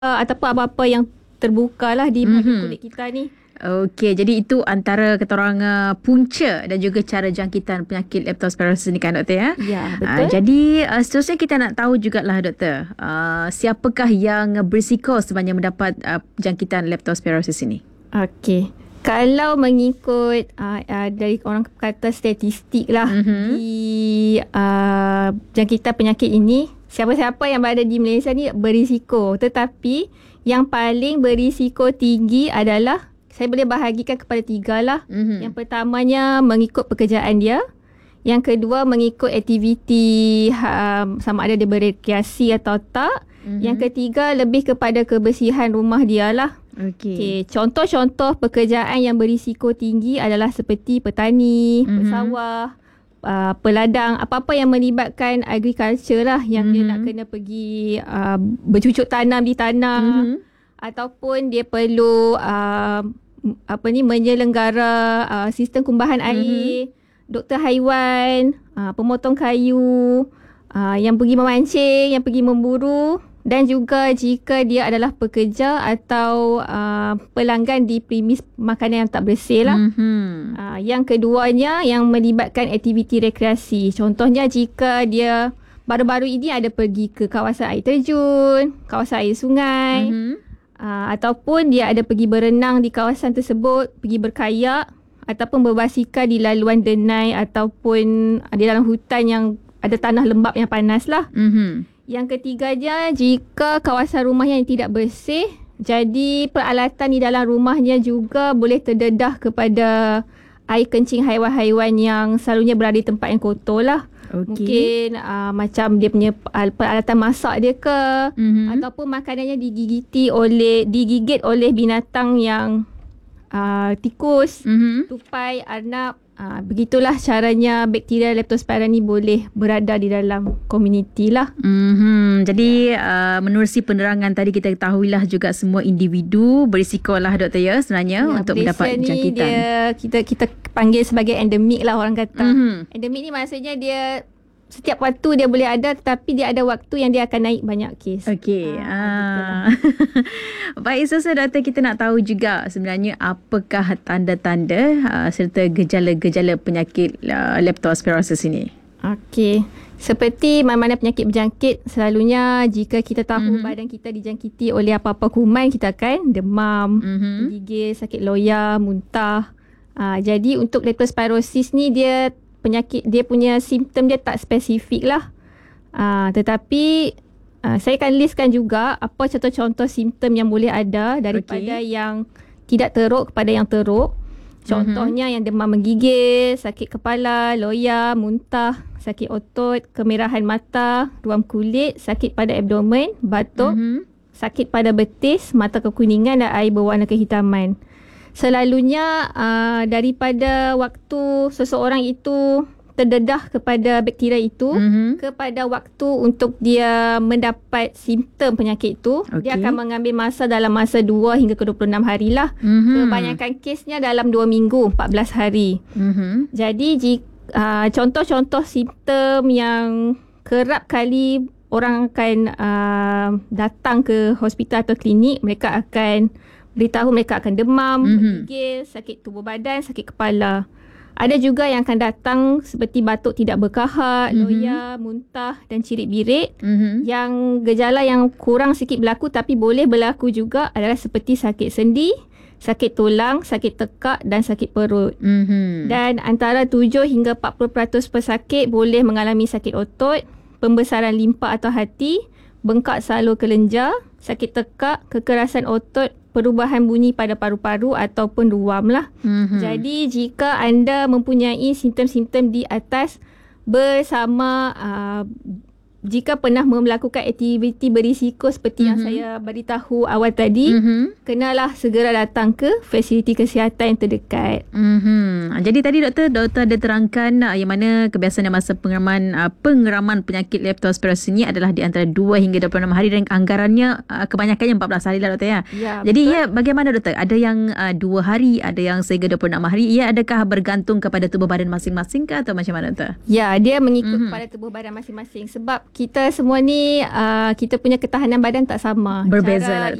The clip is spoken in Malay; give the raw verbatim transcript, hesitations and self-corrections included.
ataupun apa-apa yang terbuka lah di bahagian Mhm. kulit kita ni. Okey, jadi itu antara kata orang uh, punca dan juga cara jangkitan penyakit leptospirosis ni kan doktor ya? Ya, Uh, betul. jadi uh, seterusnya kita nak tahu jugalah doktor, uh, siapakah yang berisiko sebenarnya mendapat uh, jangkitan leptospirosis ini? Okey. Kalau mengikut uh, uh, dari orang kata statistik lah, Mhm. di uh, jangkitan penyakit ini, siapa-siapa yang berada di Malaysia ni berisiko. Tetapi yang paling berisiko tinggi adalah, saya boleh bahagikan kepada tiga lah. Mhm. Yang pertamanya mengikut pekerjaan dia. Yang kedua mengikut aktiviti, um, sama ada dia berekreasi atau tak. Mhm. Yang ketiga lebih kepada kebersihan rumah dia lah. Okey. Okay, contoh-contoh pekerjaan yang berisiko tinggi adalah seperti petani, Mhm. pesawah, uh, peladang, apa-apa yang melibatkan agriculture lah, yang Mhm. dia nak kena pergi uh, bercucuk tanam di tanah, Mhm. ataupun dia perlu uh, apa ni menyelenggara uh, sistem kumbahan air, doktor haiwan, uh, pemotong kayu, uh, yang pergi memancing, yang pergi memburu, dan juga jika dia adalah pekerja atau uh, pelanggan di premis makanan yang tak bersih lah. Mhm. Uh, yang keduanya yang melibatkan aktiviti rekreasi. Contohnya jika dia baru-baru ini ada pergi ke kawasan air terjun, kawasan air sungai, Mhm. uh, ataupun dia ada pergi berenang di kawasan tersebut, pergi berkayak ataupun berbasikal di laluan denai ataupun uh, di dalam hutan yang ada tanah lembap yang panas lah. Mhm. Yang ketiganya, jika kawasan rumahnya yang tidak bersih, jadi peralatan di dalam rumahnya juga boleh terdedah kepada air kencing haiwan-haiwan yang selalunya berada di tempat yang kotor lah. Okey. Mungkin uh, macam dia punya peralatan masak dia ke, Mhm. ataupun makanannya digigiti oleh digigit oleh binatang yang uh, tikus, Mhm. tupai, arnab. Uh, begitulah caranya bakteria leptospira ni boleh berada di dalam komuniti lah. Mhm. Jadi uh, menerusi penerangan tadi, kita ketahuilah juga semua individu berisiko lah doktor ya sebenarnya Ya, untuk Malaysia mendapat ni jangkitan. dia kita kita panggil sebagai endemik lah orang kata. Mhm. Endemik ni maksudnya dia setiap waktu dia boleh ada, tetapi dia ada waktu yang dia akan naik banyak kes. Okey. Ah, Ah. Baik, so doktor, kita nak tahu juga sebenarnya apakah tanda-tanda uh, serta gejala-gejala penyakit uh, leptospirosis ini. Okey. Seperti mana-mana penyakit berjangkit, selalunya jika kita tahu Mhm. badan kita dijangkiti oleh apa-apa kuman, kita akan demam, Mhm. menggigil, sakit loya, muntah. Ah, jadi untuk leptospirosis ni dia penyakit, dia punya simptom dia tak spesifik lah. Ah, tetapi ah, saya akan listkan juga apa contoh-contoh simptom yang boleh ada daripada Okey. yang tidak teruk kepada yang teruk. Contohnya yang demam menggigil, sakit kepala, loya, muntah, sakit otot, kemerahan mata, ruam kulit, sakit pada abdomen, batuk, Mhm. sakit pada betis, mata kekuningan dan air berwarna kehitaman. Selalunya uh, daripada waktu seseorang itu terdedah kepada bakteria itu, Mhm. kepada waktu untuk dia mendapat simptom penyakit itu, dia Okey. akan mengambil masa dalam masa dua hingga ke dua puluh enam hari lah. Mhm. Kebanyakan kesnya dalam dua minggu, empat belas hari. Mhm. Jadi jika, uh, contoh-contoh simptom yang kerap kali orang akan uh, datang ke hospital atau klinik, mereka akan beritahu mereka akan demam, Mhm. menggigil, sakit tubuh badan, sakit kepala. Ada juga yang akan datang seperti batuk tidak berkahak, Mhm. loya, muntah dan cirit-birit. Mhm. Yang gejala yang kurang sikit berlaku tapi boleh berlaku juga adalah seperti sakit sendi, sakit tulang, sakit tekak dan sakit perut. Mhm. Dan antara tujuh hingga empat puluh peratus pesakit boleh mengalami sakit otot, pembesaran limpa atau hati, bengkak salur kelenjar, sakit tekak, kekerasan otot, perubahan bunyi pada paru-paru ataupun ruam lah. Mhm. Jadi jika anda mempunyai simptom-simptom di atas bersama uh, jika pernah melakukan aktiviti berisiko seperti yang Mhm. saya beritahu awal tadi, Mhm. kenalah segera datang ke fasiliti kesihatan yang terdekat. Mhm. Jadi tadi doktor doktor ada terangkan uh, yang mana kebiasaan dan masa pengeraman uh, pengeraman penyakit leptospirosis ini adalah di antara dua hingga dua puluh enam hari dan anggarannya uh, kebanyakannya empat belas hari lah doktor ya. Ya, Jadi betul. ya, bagaimana doktor? Ada yang uh, dua hari, ada yang sehingga dua puluh enam hari. Ia adakah bergantung kepada tubuh badan masing-masing ke atau macam mana doktor? Ya, dia mengikut Mhm. pada tubuh badan masing-masing sebab kita semua ni uh, kita punya ketahanan badan tak sama. Berbeza Cara, lah.